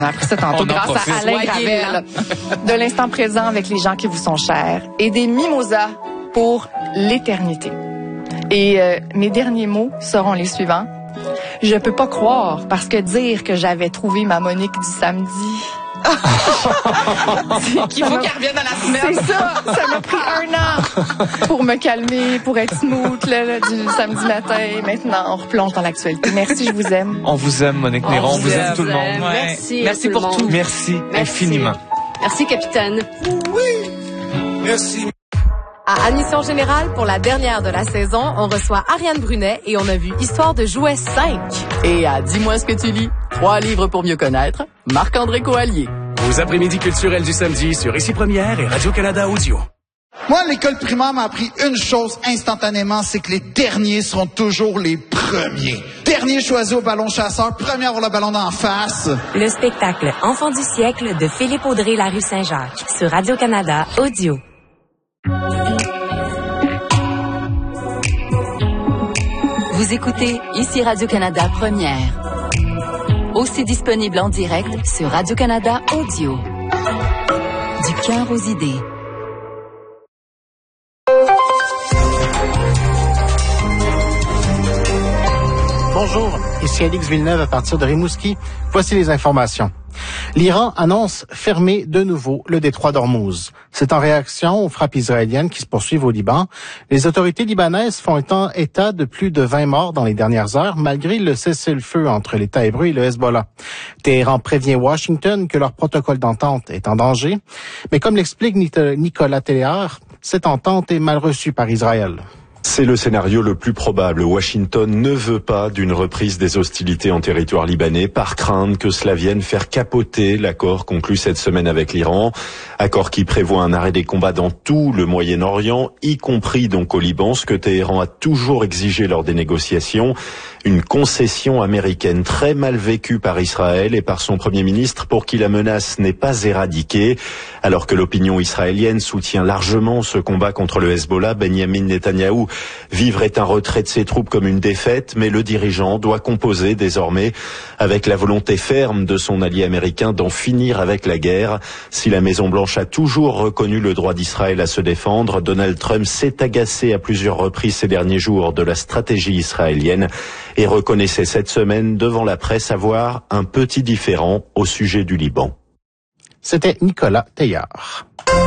On a appris ça tantôt grâce à Alain Gravel. De l'instant présent avec les gens qui vous sont chers et des mimosas pour l'éternité. Et mes derniers mots seront les suivants. Je peux pas croire, parce que dire que j'avais trouvé ma Monique du samedi... Qu'il faut qu'elle revienne à la semaine. C'est ça, ça m'a pris 1 an pour me calmer, pour être smooth là, du samedi matin. Maintenant, on replonge dans l'actualité. Merci, je vous aime. On vous aime, Monique Néron, on vous aime tout le monde. Ouais. Merci pour tout. Merci infiniment. Merci, capitaine. Oui, merci. À Admission Générale, pour la dernière de la saison, on reçoit Ariane Brunet et on a vu Histoire de jouets 5. Et à Dis-moi ce que tu lis, 3 livres pour mieux connaître, Marc-André Coallier. Aux après-midi culturels du samedi sur Ici Première et Radio-Canada Audio. Moi, l'école primaire m'a appris une chose instantanément, c'est que les derniers seront toujours les premiers. Dernier choisi au ballon chasseur, premier à avoir le ballon d'en face. Le spectacle Enfant du siècle de Philippe Audrey La Rue Saint-Jacques sur Radio-Canada Audio. Vous écoutez Ici Radio-Canada Première. Aussi disponible en direct sur Radio-Canada Audio. Du cœur aux idées. Bonjour, ici Alix Villeneuve à partir de Rimouski. Voici les informations. L'Iran annonce fermer de nouveau le détroit d'Ormuz. C'est en réaction aux frappes israéliennes qui se poursuivent au Liban. Les autorités libanaises font état de plus de 20 morts dans les dernières heures, malgré le cessez-le-feu entre l'État hébreu et le Hezbollah. Téhéran prévient Washington que leur protocole d'entente est en danger. Mais comme l'explique Nicolas Téléard, cette entente est mal reçue par Israël. C'est le scénario le plus probable. Washington ne veut pas d'une reprise des hostilités en territoire libanais par crainte que cela vienne faire capoter l'accord conclu cette semaine avec l'Iran. Accord qui prévoit un arrêt des combats dans tout le Moyen-Orient, y compris donc au Liban, ce que Téhéran a toujours exigé lors des négociations. Une concession américaine très mal vécue par Israël et par son Premier ministre pour qui la menace n'est pas éradiquée. Alors que l'opinion israélienne soutient largement ce combat contre le Hezbollah, Benyamin Netanyahou vivrait un retrait de ses troupes comme une défaite, mais le dirigeant doit composer désormais avec la volonté ferme de son allié américain d'en finir avec la guerre. Si la Maison-Blanche a toujours reconnu le droit d'Israël à se défendre, Donald Trump s'est agacé à plusieurs reprises ces derniers jours de la stratégie israélienne et reconnaissait cette semaine devant la presse avoir un petit différend au sujet du Liban. C'était Nicolas Teillard.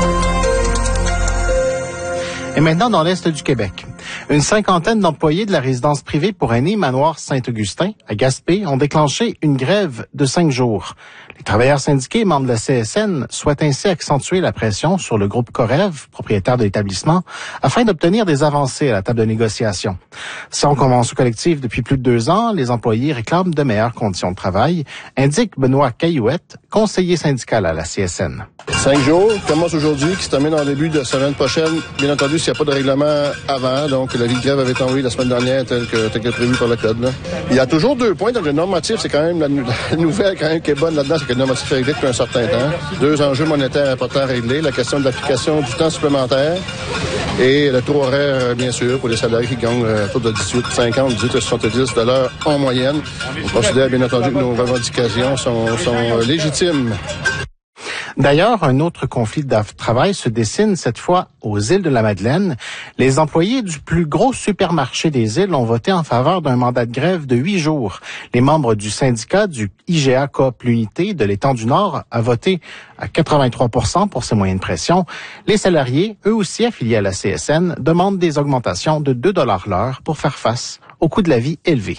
Et maintenant, dans l'Est du Québec. Une 50aine d'employés de la résidence privée pour aînés Manoir Saint-Augustin, à Gaspé, ont déclenché une grève de 5 jours. Les travailleurs syndiqués membres de la CSN souhaitent ainsi accentuer la pression sur le groupe Corev, propriétaire de l'établissement, afin d'obtenir des avancées à la table de négociation. Sans convention collective depuis plus de 2 ans, les employés réclament de meilleures conditions de travail, indique Benoît Caillouette, conseiller syndical à la CSN. 5 jours commence aujourd'hui, qui se termine en début de semaine prochaine. Bien entendu, s'il n'y a pas de règlement avant, donc la vie de grève avait été envoyée la semaine dernière tel que prévu par le code. Là. Il y a toujours 2 points. Donc le normatif, c'est quand même la nouvelle quand même qui est bonne là-dedans, c'est que le normatif est réglé depuis un certain temps. 2 enjeux monétaires importants à régler, la question de l'application du temps supplémentaire et le taux horaire, bien sûr, pour les salariés qui gagnent autour de 18,50, 18,70 $ en moyenne. On considère bien entendu que nos revendications sont légitimes. D'ailleurs, un autre conflit de travail se dessine cette fois aux îles de la Madeleine. Les employés du plus gros supermarché des îles ont voté en faveur d'un mandat de grève de 8 jours. Les membres du syndicat du IGA Coop l'Unité de l'Étang du Nord a voté à 83% pour ces moyens de pression. Les salariés, eux aussi affiliés à la CSN, demandent des augmentations de 2 $ l'heure pour faire face au coût de la vie élevé.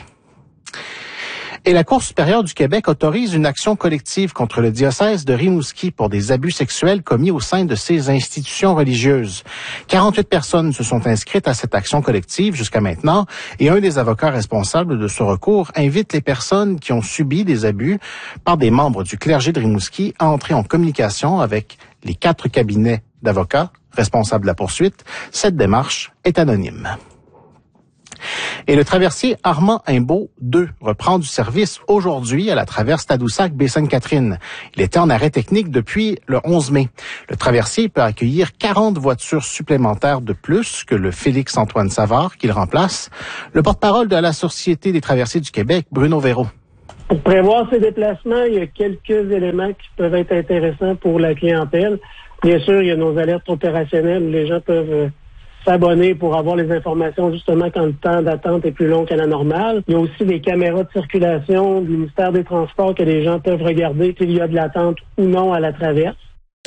Et la Cour supérieure du Québec autorise une action collective contre le diocèse de Rimouski pour des abus sexuels commis au sein de ses institutions religieuses. 48 personnes se sont inscrites à cette action collective jusqu'à maintenant et un des avocats responsables de ce recours invite les personnes qui ont subi des abus par des membres du clergé de Rimouski à entrer en communication avec les 4 cabinets d'avocats responsables de la poursuite. Cette démarche est anonyme. Et le traversier Armand Imbeau 2 reprend du service aujourd'hui à la traverse Tadoussac-Baie-Sainte-Catherine. Il était en arrêt technique depuis le 11 mai. Le traversier peut accueillir 40 voitures supplémentaires de plus que le Félix-Antoine Savard qu'il remplace. Le porte-parole de la Société des traversiers du Québec, Bruno Véraud. Pour prévoir ces déplacements, il y a quelques éléments qui peuvent être intéressants pour la clientèle. Bien sûr, il y a nos alertes opérationnelles où les gens peuvent s'abonner pour avoir les informations justement quand le temps d'attente est plus long qu'à la normale. Il y a aussi des caméras de circulation du ministère des Transports que les gens peuvent regarder s'il y a de l'attente ou non à la traverse.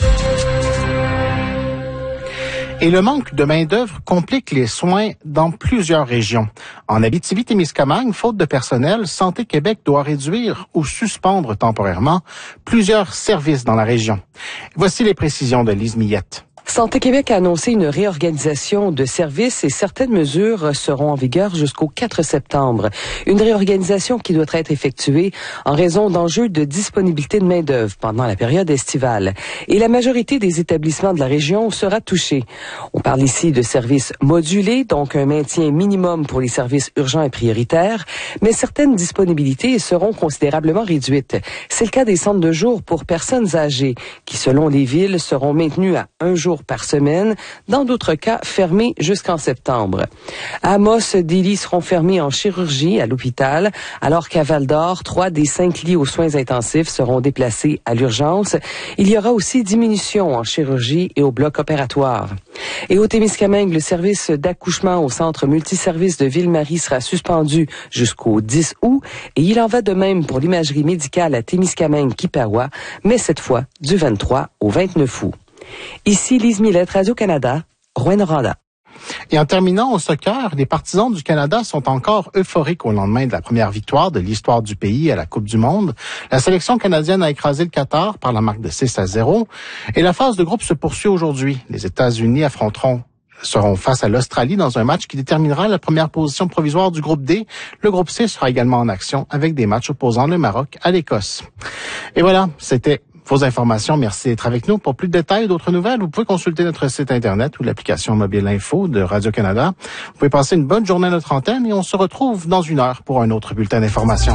Et le manque de main-d'œuvre complique les soins dans plusieurs régions. En Abitibi-Témiscamingue, faute de personnel, Santé Québec doit réduire ou suspendre temporairement plusieurs services dans la région. Voici les précisions de Lise Millette. Santé Québec a annoncé une réorganisation de services et certaines mesures seront en vigueur jusqu'au 4 septembre. Une réorganisation qui doit être effectuée en raison d'enjeux de disponibilité de main-d'œuvre pendant la période estivale. Et la majorité des établissements de la région sera touchée. On parle ici de services modulés, donc un maintien minimum pour les services urgents et prioritaires, mais certaines disponibilités seront considérablement réduites. C'est le cas des centres de jour pour personnes âgées qui, selon les villes, seront maintenus à 1 jour par semaine, dans d'autres cas fermés jusqu'en septembre. À Amos, des lits seront fermés en chirurgie à l'hôpital, alors qu'à Val-d'Or, 3 des 5 lits aux soins intensifs seront déplacés à l'urgence. Il y aura aussi diminution en chirurgie et au bloc opératoire. Et au Témiscamingue, le service d'accouchement au centre multiservice de Ville-Marie sera suspendu jusqu'au 10 août et il en va de même pour l'imagerie médicale à Témiscamingue-Kipawa, mais cette fois du 23 au 29 août. Ici Lise Millette, Radio-Canada, Rouyn-Noranda. Et en terminant au soccer, les partisans du Canada sont encore euphoriques au lendemain de la première victoire de l'histoire du pays à la Coupe du Monde. La sélection canadienne a écrasé le Qatar par la marque de 6-0 et la phase de groupe se poursuit aujourd'hui. Les États-Unis seront face à l'Australie dans un match qui déterminera la première position provisoire du groupe D. Le groupe C sera également en action avec des matchs opposant le Maroc à l'Écosse. Et voilà, c'était vos informations. Merci d'être avec nous. Pour plus de détails et d'autres nouvelles, vous pouvez consulter notre site Internet ou l'application mobile info de Radio-Canada. Vous pouvez passer une bonne journée à notre antenne et on se retrouve dans 1 heure pour un autre bulletin d'information.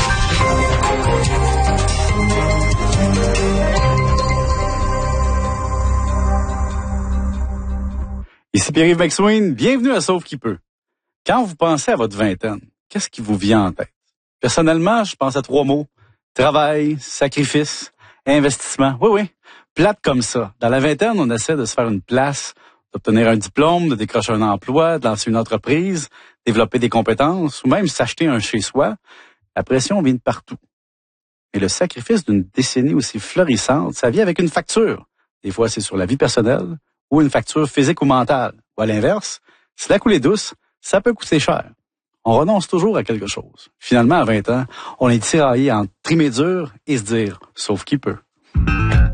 Ici Pierre-Yves McSween, bienvenue à Sauve qui peut. Quand vous pensez à votre vingtaine, qu'est-ce qui vous vient en tête? Personnellement, je pense à 3 mots. Travail, sacrifice, investissement. Oui. Plate comme ça. Dans la vingtaine, on essaie de se faire une place, d'obtenir un diplôme, de décrocher un emploi, de lancer une entreprise, développer des compétences ou même s'acheter un chez-soi. La pression vient de partout. Et le sacrifice d'une décennie aussi florissante, ça vient avec une facture. Des fois, c'est sur la vie personnelle ou une facture physique ou mentale. Ou à l'inverse, si la coulée douce, ça peut coûter cher. On renonce toujours à quelque chose. Finalement, à 20 ans, on est tiraillé entre trimer dur et se dire « sauf qui peut ».